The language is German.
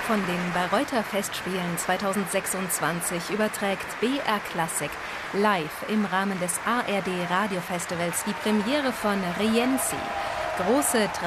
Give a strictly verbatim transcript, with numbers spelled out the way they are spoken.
Von den Bayreuther Festspielen zweitausendsechsundzwanzig überträgt B R Classic live im Rahmen des A R D Radiofestivals die Premiere von Rienzi. Große